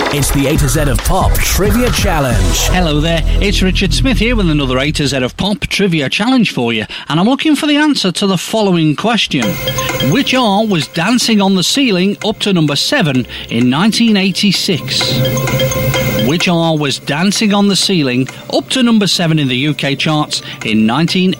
It's the A to Z of Pop Trivia Challenge. Hello there, it's Richard Smith here with another A to Z of Pop Trivia Challenge for you, and I'm looking for the answer to the following question. Which R was dancing on the ceiling up to number 7 in 1986? Which R was dancing on the ceiling up to number 7 in the UK charts in 1986?